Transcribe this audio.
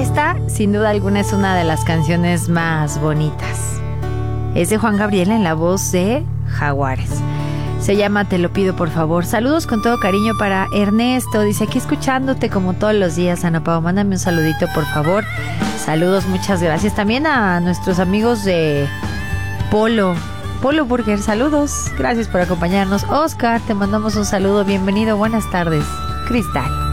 Esta, sin duda alguna, es una de las canciones más bonitas. Es de Juan Gabriel en la voz de Jaguares. Se llama Te lo pido por favor. Saludos con todo cariño para Ernesto. Dice, aquí escuchándote como todos los días, Ana Pao. Mándame un saludito por favor. Saludos, muchas gracias. También a nuestros amigos de Polo Burger, saludos. Gracias por acompañarnos. Oscar, te mandamos un saludo. Bienvenido, buenas tardes. Cristal.